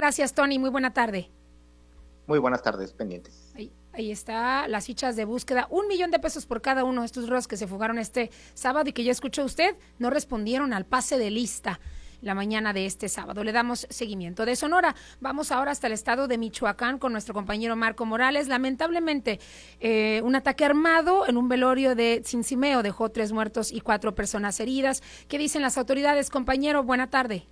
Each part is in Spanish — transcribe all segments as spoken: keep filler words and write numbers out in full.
Gracias, Tony. Muy buena tarde. Muy buenas tardes, pendientes. Ahí, ahí está, las fichas de búsqueda. Un millón de pesos por cada uno de estos rolos que se fugaron este sábado y que ya escuchó usted, no respondieron al pase de lista la mañana de este sábado. Le damos seguimiento. De Sonora, vamos ahora hasta el estado de Michoacán con nuestro compañero Marco Morales. Lamentablemente, eh, un ataque armado en un velorio de Cincimeo dejó tres muertos y cuatro personas heridas. ¿Qué dicen las autoridades, compañero? Buena tarde.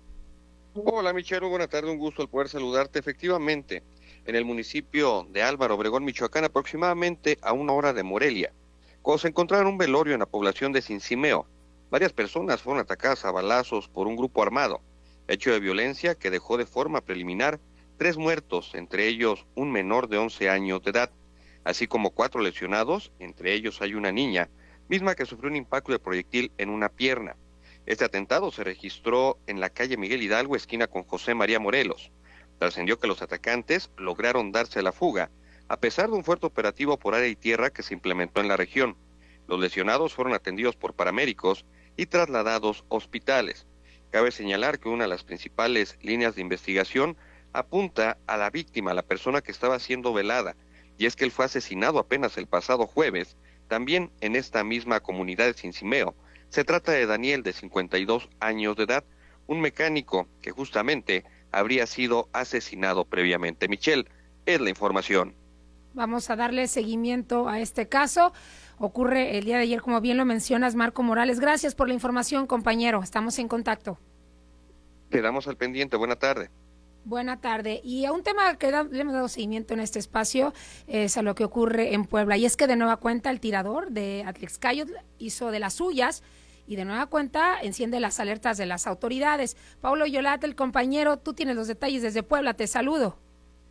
Hola, Michelle, buena tarde, un gusto el poder saludarte. Efectivamente, en el municipio de Álvaro Obregón, Michoacán, aproximadamente a una hora de Morelia, cuando se encontraron un velorio en la población de Cincimeo, varias personas fueron atacadas a balazos por un grupo armado, hecho de violencia que dejó de forma preliminar tres muertos, entre ellos un menor de once años de edad, así como cuatro lesionados, entre ellos hay una niña, misma que sufrió un impacto de proyectil en una pierna. Este atentado se registró en la calle Miguel Hidalgo, esquina con José María Morelos. Trascendió que los atacantes lograron darse a la fuga, a pesar de un fuerte operativo por aire y tierra que se implementó en la región. Los lesionados fueron atendidos por paramédicos y trasladados a hospitales. Cabe señalar que una de las principales líneas de investigación apunta a la víctima, a la persona que estaba siendo velada, y es que él fue asesinado apenas el pasado jueves, también en esta misma comunidad de Cincimeo. Se trata de Daniel, de cincuenta y dos años de edad, un mecánico que justamente habría sido asesinado previamente. Michelle, es la información. Vamos a darle seguimiento a este caso. Ocurre el día de ayer, como bien lo mencionas, Marco Morales. Gracias por la información, compañero. Estamos en contacto. Quedamos al pendiente. Buena tarde. Buena tarde. Y a un tema que da, le hemos dado seguimiento en este espacio es a lo que ocurre en Puebla. Y es que de nueva cuenta el tirador de Atlixcáyotl hizo de las suyas y de nueva cuenta enciende las alertas de las autoridades. Paulo Yolat, el compañero, tú tienes los detalles desde Puebla. Te saludo.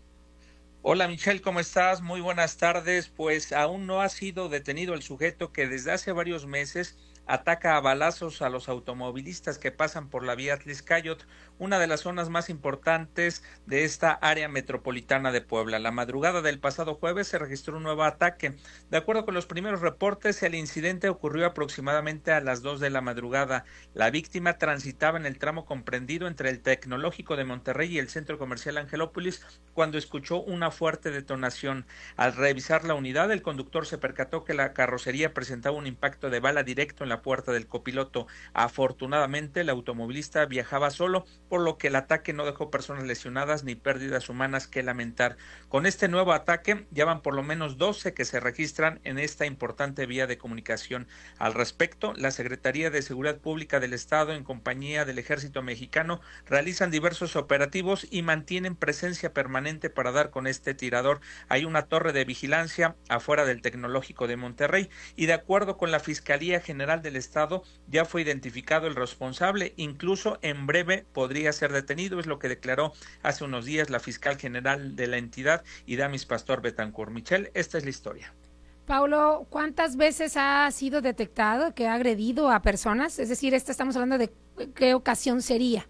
Hola Michelle, ¿cómo estás? Muy buenas tardes. Pues aún no ha sido detenido el sujeto que desde hace varios meses ataca a balazos a los automovilistas que pasan por la vía Atlixcáyotl, una de las zonas más importantes de esta área metropolitana de Puebla. La madrugada del pasado jueves se registró un nuevo ataque. De acuerdo con los primeros reportes, el incidente ocurrió aproximadamente a las dos de la madrugada. La víctima transitaba en el tramo comprendido entre el Tecnológico de Monterrey y el Centro Comercial Angelópolis cuando escuchó una fuerte detonación. Al revisar la unidad, el conductor se percató que la carrocería presentaba un impacto de bala directo en la puerta del copiloto. Afortunadamente, el automovilista viajaba solo, por lo que el ataque no dejó personas lesionadas ni pérdidas humanas que lamentar. Con este nuevo ataque, ya van por lo menos doce que se registran en esta importante vía de comunicación. Al respecto, la Secretaría de Seguridad Pública del Estado, en compañía del Ejército Mexicano, realizan diversos operativos y mantienen presencia permanente para dar con este tirador. Hay una torre de vigilancia afuera del Tecnológico de Monterrey y, de acuerdo con la Fiscalía General del Estado, ya fue identificado el responsable, incluso en breve podría ser detenido, es lo que declaró hace unos días la fiscal general de la entidad, Idamis Pastor Betancourt. Michelle, esta es la historia. Paulo, ¿cuántas veces ha sido detectado que ha agredido a personas? Es decir, esta estamos hablando de qué ocasión sería.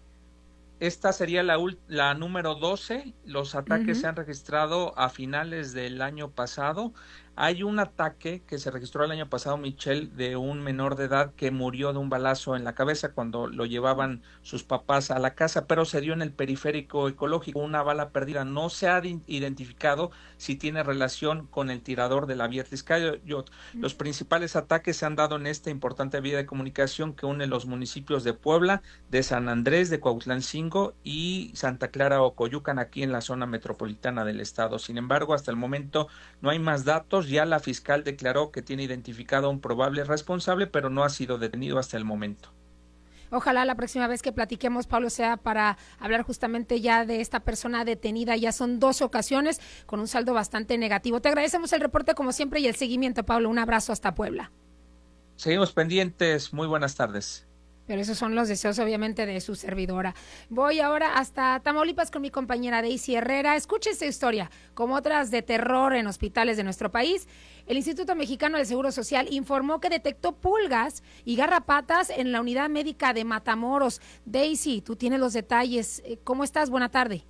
Esta sería la, la número doce. Los ataques Uh-huh. se han registrado a finales del año pasado. Hay un ataque que se registró el año pasado, Michelle, de un menor de edad que murió de un balazo en la cabeza cuando lo llevaban sus papás a la casa, pero se dio en el periférico ecológico, una bala perdida. No se ha identificado si tiene relación con el tirador de la vía Atlixcáyotl. Los principales ataques se han dado en esta importante vía de comunicación que une los municipios de Puebla, de San Andrés, de Cuautlancingo y Santa Clara Ocoyucan, aquí en la zona metropolitana del estado. Sin embargo, hasta el momento no hay más datos. Ya la fiscal declaró que tiene identificado a un probable responsable, pero no ha sido detenido hasta el momento. Ojalá la próxima vez que platiquemos, Pablo, sea para hablar justamente ya de esta persona detenida. Ya son dos ocasiones con un saldo bastante negativo. Te agradecemos el reporte como siempre y el seguimiento, Pablo. Un abrazo hasta Puebla. Seguimos pendientes. Muy buenas tardes. Pero esos son los deseos, obviamente, de su servidora. Voy ahora hasta Tamaulipas con mi compañera Daisy Herrera. Escuche esta historia. Como otras de terror en hospitales de nuestro país, el Instituto Mexicano del Seguro Social informó que detectó pulgas y garrapatas en la unidad médica de Matamoros. Daisy, tú tienes los detalles. ¿Cómo estás? Buena tarde.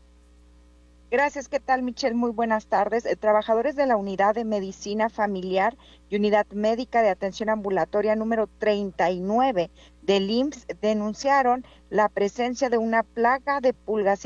Gracias, ¿qué tal, Michelle? Muy buenas tardes. Eh, trabajadores de la Unidad de Medicina Familiar y Unidad Médica de Atención Ambulatoria número treinta y nueve del I M S S denunciaron la presencia de una plaga de pulgas